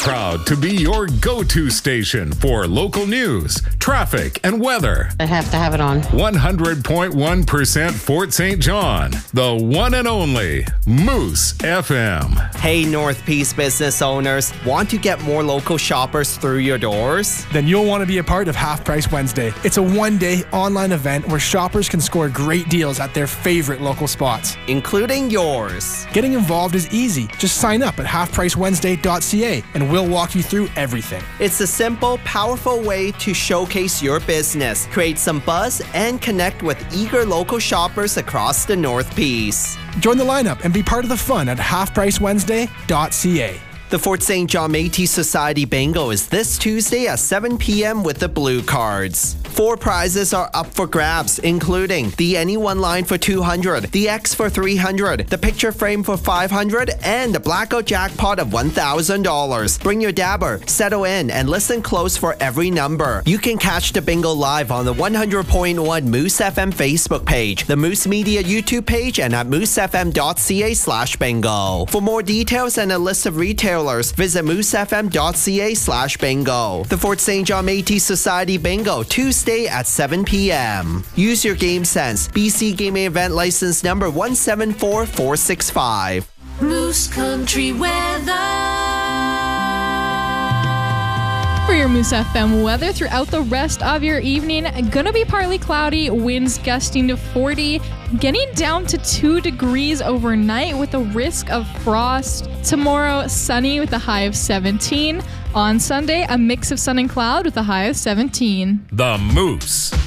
proud to be your go-to station for local news, traffic, and weather. I have to have it on. 100.1% Fort St. John, the one and only Moose FM. Hey, North Peace business owners, want to get more local shoppers through your doors? Then you'll want to be a part of Half Price Wednesday. It's a one-day online event where shoppers can score great deals at their favorite local spots, including yours. Getting involved is easy. Just sign up at halfpricewednesday.ca and we'll walk you through everything. It's a simple, powerful way to showcase your business, create some buzz, and connect with eager local shoppers across the North Peace. Join the lineup and be part of the fun at halfpricewednesday.ca. The Fort St. John Métis Society Bingo is this Tuesday at 7 p.m. with the Blue Cards. 4 prizes are up for grabs, including the Anyone line for $200, the X for $300, the picture frame for $500, and the Blackout Jackpot of $1,000. Bring your dabber, settle in, and listen close for every number. You can catch the bingo live on the 100.1 Moose FM Facebook page, the Moose Media YouTube page, and at moosefm.ca/bingo. For more details and a list of retailers, visit moosefm.ca/bingo. The Fort St. John Métis Society Bingo, Tuesday at 7 p.m. Use your game sense. BC Gaming Event License number 174465. Moose Country weather. For your Moose FM weather throughout the rest of your evening, gonna be partly cloudy, winds gusting to 40, getting down to 2 degrees overnight with a risk of frost. Tomorrow, sunny with a high of 17. On Sunday, a mix of sun and cloud with a high of 17. The Moose.